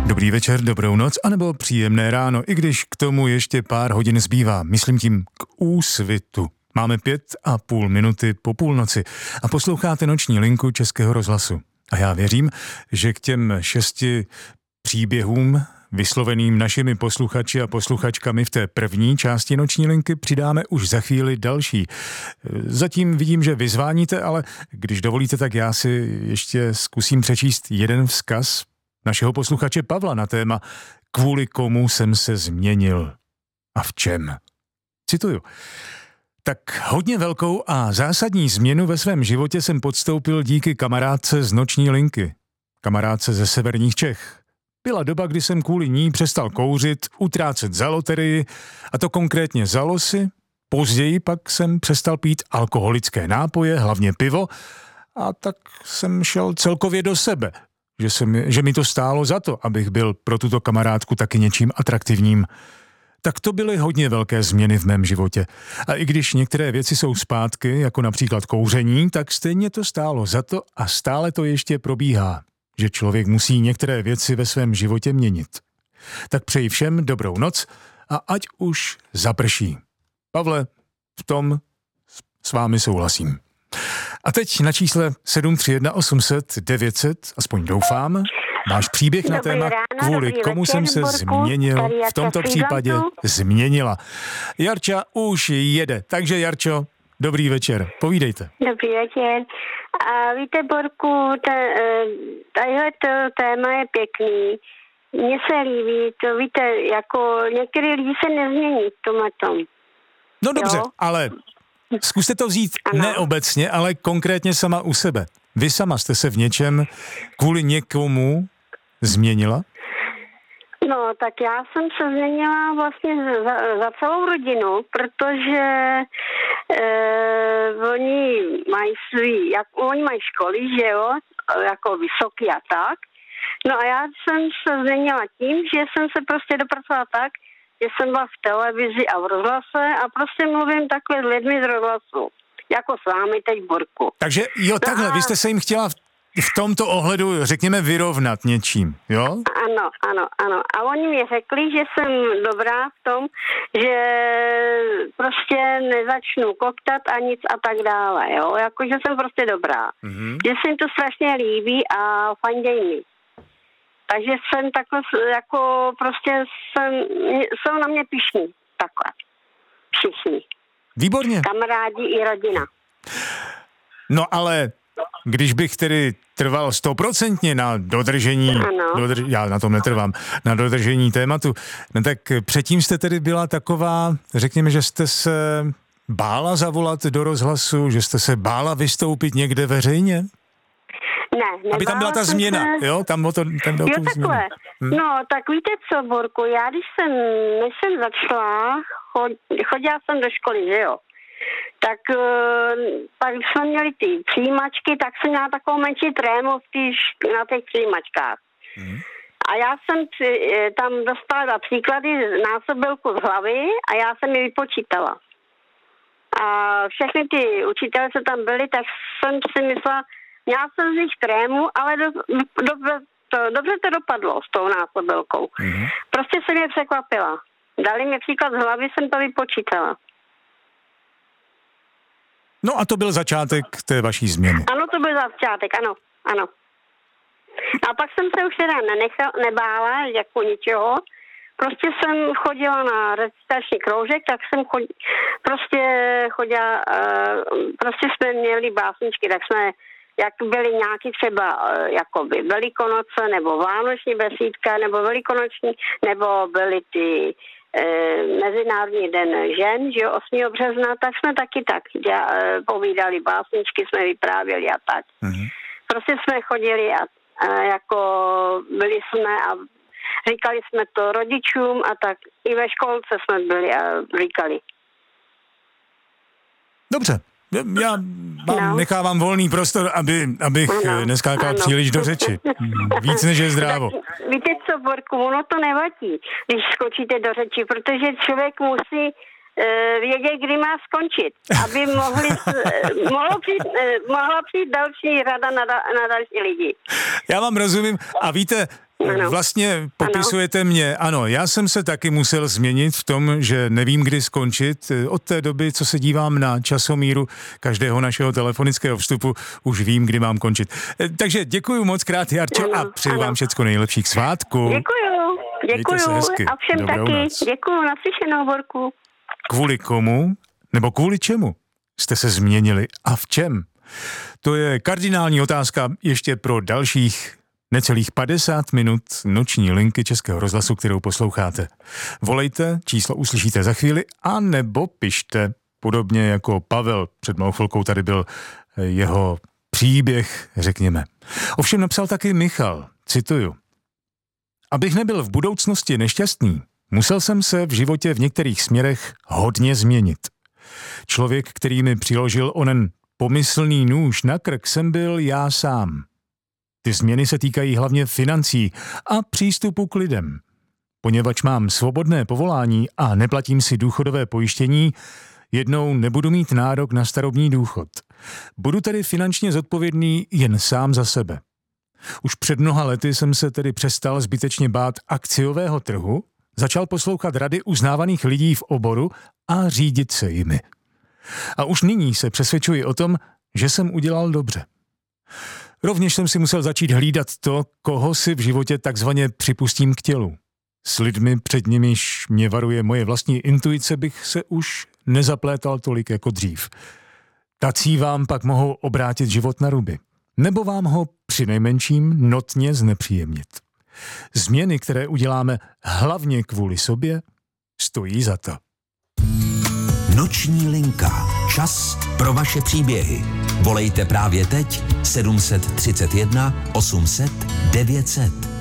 Dobrý večer, dobrou noc, anebo příjemné ráno, i když k tomu ještě pár hodin zbývá, myslím tím k úsvitu. Máme 5,5 minuty po půlnoci a posloucháte noční linku Českého rozhlasu. A já věřím, že k těm 6 příběhům vysloveným našimi posluchači a posluchačkami v té první části noční linky přidáme už za chvíli další. Zatím vidím, že vyzváníte, ale když dovolíte, tak já si ještě zkusím přečíst jeden vzkaz našeho posluchače Pavla na téma Kvůli komu jsem se změnil a v čem. Cituju. Tak hodně velkou a zásadní změnu ve svém životě jsem podstoupil díky kamarádce z noční linky. Kamarádce ze severních Čech. Byla doba, kdy jsem kvůli ní přestal kouřit, utrácet za loterii, a to konkrétně za losy. Později pak jsem přestal pít alkoholické nápoje, hlavně pivo, a tak jsem šel celkově do sebe, že mi to stálo za to, abych byl pro tuto kamarádku taky něčím atraktivním. Tak to byly hodně velké změny v mém životě. A i když některé věci jsou zpátky, jako například kouření, tak stejně to stálo za to a stále to ještě probíhá, že člověk musí některé věci ve svém životě měnit. Tak přeji všem dobrou noc a ať už zaprší. Pavle, v tom s vámi souhlasím. A teď na čísle 731 800 900, aspoň doufám, máš příběh na téma, kvůli komu jsem se změnil, v tomto případě změnila. Jarča už jede, takže Jarčo, dobrý večer, povídejte. Dobrý večer. A víte, Borku, tadyhle téma je pěkný. Mně se líbí, to víte, jako některý lidi se nezmění v tomhletom. No dobře, jo? Ale zkuste to vzít neobecně, ale konkrétně sama u sebe. Vy sama jste se v něčem kvůli někomu změnila? No, tak já jsem se změnila vlastně za celou rodinu, protože oni mají školy, že jo, jako vysoký a tak. No a já jsem se změnila tím, že jsem se prostě dopracovala tak, že jsem byla v televizi a v rozhlase a prostě mluvím takhle s lidmi z rozhlasu, jako s vámi teď, Borku. Takže jo, takhle, vy jste se jim chtěla v tomto ohledu, řekněme, vyrovnat něčím, jo? Ano. A oni mi řekli, že jsem dobrá v tom, že prostě nezačnu koktat a nic a tak dále, jo? Jako, že jsem prostě dobrá. Mm-hmm. Že se jim to strašně líbí a fanděj mi. Takže jsem takhle, jako prostě jsou na mě pyšní, takhle. Všichni. Výborně. Kamarádi i rodina. No ale když bych tedy trval 100% na dodržení, já na tom netrvám, na dodržení tématu, no tak předtím jste tedy byla taková, řekněme, že jste se bála zavolat do rozhlasu, že jste se bála vystoupit někde veřejně? Ne, aby tam byla ta změna, jo? Tam byl jo, takhle. No, tak víte co, Borku, já než jsem začala, chodila jsem do školy, že jo? Tak pak jsme měli ty přijímačky, tak jsem měla takovou menší trému na těch přijímačkách. Mm. A já jsem tam dostala 2 příklady násobilku z hlavy a já jsem ji vypočítala. A všechny ty učitelé, co tam byli, tak jsem si myslela, měla jsem z nich trému, ale dobře to dopadlo s tou násobilkou. Mm. Prostě jsem je překvapila. Dali mi příklad z hlavy, jsem to vypočítala. No a to byl začátek té vaší změny. Ano, to byl začátek, ano. A pak jsem se už teda nebála jako ničeho. Prostě jsem chodila na recitační kroužek, tak jsem chodila, prostě jsme měli básničky, tak jsme, jak byly nějaký třeba jakoby Velikonoce, nebo Vánoční besídka, nebo Velikonoční, nebo byly ty Mezinárodní den žen, že jo, 8. března, tak jsme taky tak povídali básničky, jsme vyprávěli a tak. Mm-hmm. Prostě jsme chodili a jako byli jsme a říkali jsme to rodičům a tak i ve školce jsme byli a říkali. Dobře. Já vám nechávám volný prostor, abych neskákal příliš do řeči. Víc než je zdrávo. Tak, víte co, Borku, ono to nevadí, když skočíte do řeči, protože člověk musí vědět, kdy má skončit, aby mohla přijít další rada na další lidi. Já vám rozumím a víte, Vlastně popisujete mě. Ano, já jsem se taky musel změnit v tom, že nevím, kdy skončit. Od té doby, co se dívám na časomíru každého našeho telefonického vstupu, už vím, kdy mám končit. Takže děkuji moc krát, Jarčo, a přeju vám všecko nejlepších svátků. Děkuju. A všem taky. Děkuju, naslyšenou, Borku. Kvůli komu, nebo kvůli čemu jste se změnili a v čem? To je kardinální otázka ještě pro dalších necelých 50 minut noční linky Českého rozhlasu, kterou posloucháte. Volejte, číslo uslyšíte za chvíli, a nebo pište, podobně jako Pavel. Před malou chvilkou tady byl jeho příběh, řekněme. Ovšem napsal taky Michal, cituju. Abych nebyl v budoucnosti nešťastný, musel jsem se v životě v některých směrech hodně změnit. Člověk, který mi přiložil onen pomyslný nůž na krk, jsem byl já sám. Ty změny se týkají hlavně financí a přístupu k lidem. Poněvadž mám svobodné povolání a neplatím si důchodové pojištění, jednou nebudu mít nárok na starobní důchod. Budu tedy finančně zodpovědný jen sám za sebe. Už před mnoha lety jsem se tedy přestal zbytečně bát akciového trhu, začal poslouchat rady uznávaných lidí v oboru a řídit se jimi. A už nyní se přesvědčuji o tom, že jsem udělal dobře. Rovněž jsem si musel začít hlídat to, koho si v životě takzvaně připustím k tělu. S lidmi, před nimiž mě varuje moje vlastní intuice, bych se už nezaplétal tolik jako dřív. Tací vám pak mohou obrátit život na ruby. Nebo vám ho přinejmenším notně znepříjemnit. Změny, které uděláme hlavně kvůli sobě, stojí za to. Noční linka. Čas pro vaše příběhy. Volejte právě teď 731 800 900.